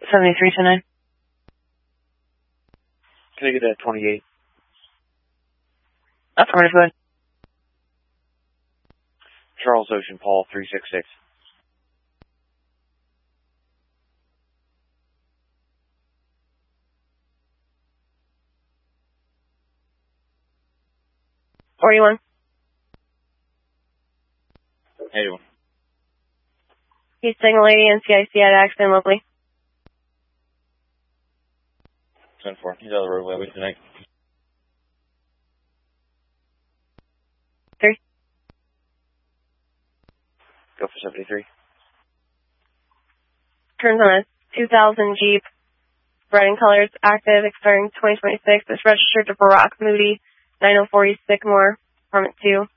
7329. Can I get that 28? Affirmative, go ahead. Charles Ocean Paul 366. $41. How you doing? He's Signal 80 NCIC at accident locally. 10-4. He's out of the roadway tonight. 3. Go for 73. Turns on a 2000 Jeep. Red in colors, active, expiring 2026. It's registered to Barack Moody, 9040 Sycamore, apartment 2.